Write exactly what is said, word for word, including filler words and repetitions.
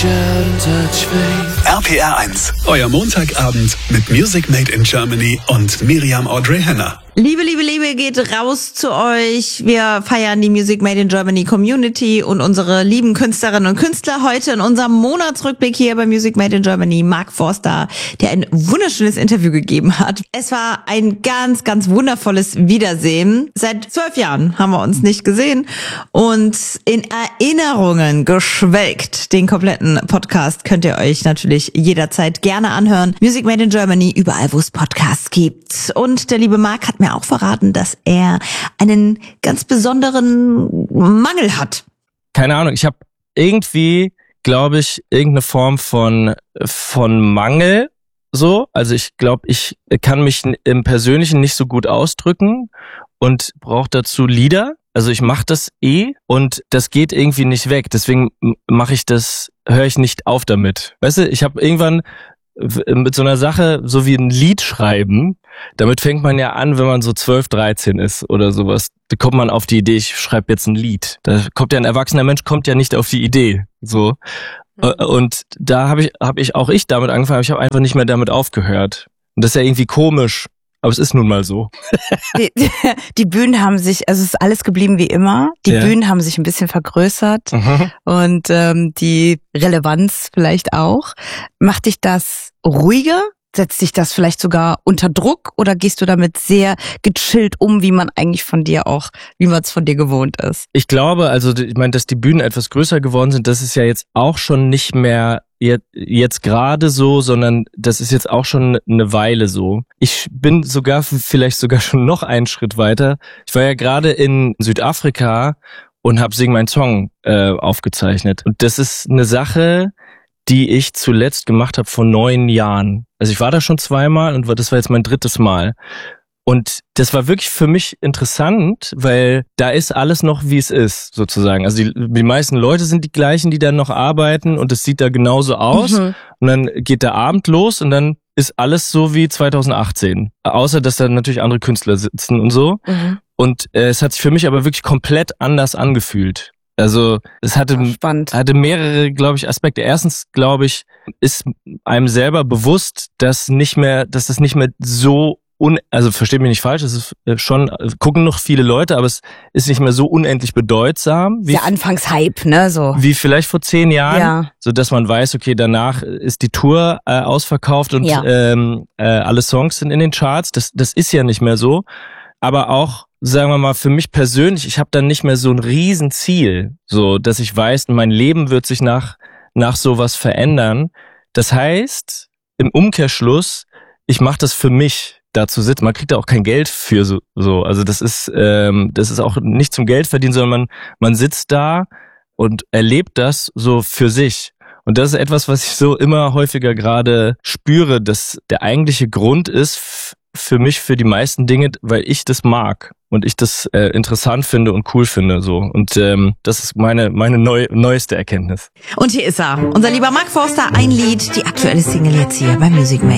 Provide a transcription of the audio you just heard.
R P R eins, euer Montagabend mit Music Made in Germany und Miriam Audrey Henner. Liebe, liebe, Liebe geht raus zu euch. Wir feiern die Music Made in Germany Community und unsere lieben Künstlerinnen und Künstler heute in unserem Monatsrückblick hier bei Music Made in Germany. Mark Forster, der ein wunderschönes Interview gegeben hat. Es war ein ganz, ganz wundervolles Wiedersehen. Seit zwölf Jahren haben wir uns nicht gesehen und in Erinnerungen geschwelgt. Den kompletten Podcast könnt ihr euch natürlich jederzeit gerne anhören. Music Made in Germany, überall wo es Podcasts gibt. Und der liebe Mark hat mir auch verraten, dass er einen ganz besonderen Mangel hat. Keine Ahnung, ich habe irgendwie, glaube ich, irgendeine Form von von Mangel so. Also ich glaube, ich kann mich im Persönlichen nicht so gut ausdrücken und brauche dazu Lieder. Also ich mache das eh und das geht irgendwie nicht weg. Deswegen mache ich das, höre ich nicht auf damit. Weißt du, ich habe irgendwann mit so einer Sache, so wie ein Lied schreiben, damit fängt man ja an, wenn man so zwölf, dreizehn ist oder sowas. Da kommt man auf die Idee, ich schreibe jetzt ein Lied. Da kommt ja ein erwachsener Mensch, kommt ja nicht auf die Idee. So. Mhm. Und da habe ich, hab ich auch ich damit angefangen, aber ich habe einfach nicht mehr damit aufgehört. Und das ist ja irgendwie komisch. Aber es ist nun mal so. Die, die Bühnen haben sich, also es ist alles geblieben wie immer. Die ja. Bühnen haben sich ein bisschen vergrößert mhm. und ähm, die Relevanz vielleicht auch. Macht dich das ruhiger? Setzt dich das vielleicht sogar unter Druck oder gehst du damit sehr gechillt um, wie man eigentlich von dir auch, wie man es von dir gewohnt ist? Ich glaube, also ich meine, dass die Bühnen etwas größer geworden sind, das ist ja jetzt auch schon nicht mehr jetzt, jetzt gerade so, sondern das ist jetzt auch schon eine Weile so. Ich bin sogar vielleicht sogar schon noch einen Schritt weiter. Ich war ja gerade in Südafrika und habe Sing Mein Song äh, aufgezeichnet. Und das ist eine Sache, die ich zuletzt gemacht habe vor neun Jahren. Also ich war da schon zweimal und das war jetzt mein drittes Mal. Und das war wirklich für mich interessant, weil da ist alles noch, wie es ist, sozusagen. Also die, die meisten Leute sind die gleichen, die dann noch arbeiten und es sieht da genauso aus. Mhm. Und dann geht der Abend los und dann ist alles so wie zweitausendachtzehn. Außer, dass da natürlich andere Künstler sitzen und so. Mhm. Und äh, es hat sich für mich aber wirklich komplett anders angefühlt. Also es hatte, hatte mehrere, glaube ich, Aspekte. Erstens, glaube ich, ist einem selber bewusst, dass nicht mehr, dass das nicht mehr so un, also versteht mich nicht falsch, es ist schon, gucken noch viele Leute, aber es ist nicht mehr so unendlich bedeutsam. Wie der Anfangshype, ne, so. Wie vielleicht vor zehn Jahren, ja. So dass man weiß, okay, danach ist die Tour äh, ausverkauft und ja. ähm, äh, alle Songs sind in den Charts. Das, das ist ja nicht mehr so. Aber auch, sagen wir mal, für mich persönlich, ich habe dann nicht mehr so ein Riesenziel, so dass ich weiß, mein Leben wird sich nach nach sowas verändern. Das heißt, im Umkehrschluss, ich mache das für mich, da zu sitzen. Man kriegt da auch kein Geld für so, so. Also das ist ähm, das ist auch nicht zum Geld verdienen, sondern man man sitzt da und erlebt das so für sich. Und das ist etwas, was ich so immer häufiger gerade spüre, dass der eigentliche Grund ist für mich, für die meisten Dinge, weil ich das mag und ich das äh, interessant finde und cool finde, so. Und ähm, das ist meine meine neu, neueste Erkenntnis. Und hier ist er, unser lieber Mark Forster, ein Lied, die aktuelle Single jetzt hier bei Music Made.